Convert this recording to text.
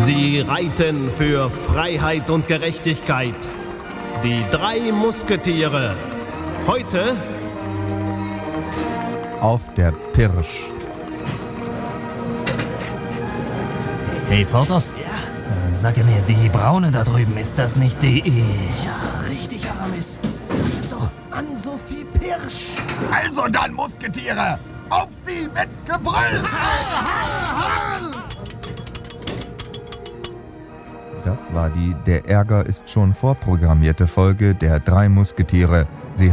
Sie reiten für Freiheit und Gerechtigkeit. Die 3 Musketiere. Heute auf der Pirsch. Hey, Porthos. Ja? Sage mir, die Braune da drüben, ist das nicht die... Ja, richtig, Aramis. Das ist doch Ann-Sophie Pirsch. Also dann, Musketiere, auf sie mit Gebrüll! Das war die Der Ärger ist schon vorprogrammierte Folge der 3 Musketiere.